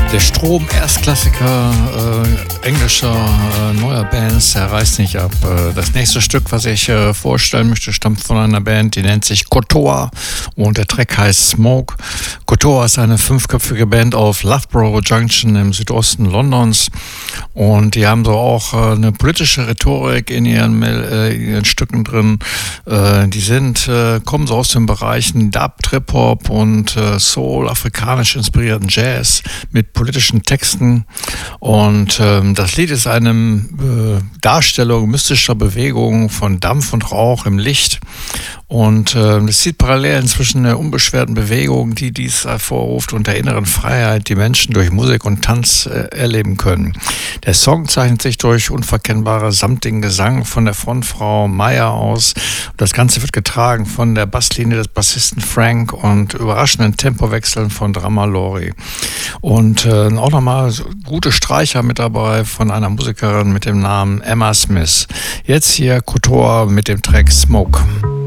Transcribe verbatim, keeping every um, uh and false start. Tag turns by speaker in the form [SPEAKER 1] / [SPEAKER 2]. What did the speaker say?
[SPEAKER 1] Der Strom, Erstklassiker äh, englischer äh, neuer Bands, der reißt nicht ab. Äh, das nächste Stück, was ich äh, vorstellen möchte, stammt von einer Band, die nennt sich Kotoa und der Track heißt Smoke. Kotoa ist eine fünfköpfige Band auf Loughborough Junction im Südosten Londons und die haben so auch äh, eine politische Rhetorik in ihren, äh, ihren Stücken drin. Äh, die sind, äh, kommen so aus den Bereichen Dub, Trip-Hop und äh, Soul, afrikanisch inspirierten Jazz mit politischen Texten und ähm, das Lied ist eine äh, Darstellung mystischer Bewegungen von Dampf und Rauch im Licht und äh, das zieht Parallelen zwischen der unbeschwerten Bewegung, die dies hervorruft, und der inneren Freiheit, die Menschen durch Musik und Tanz äh, erleben können. Der Song zeichnet sich durch unverkennbare samtigen Gesang von der Frontfrau Maya aus. Das Ganze wird getragen von der Basslinie des Bassisten Frank und überraschenden Tempowechseln von Drummer Lori. Und äh, auch nochmal gute Streicher mit dabei von einer Musikerin mit dem Namen Emma Smith. Jetzt hier Kotoa mit dem Track Smoke.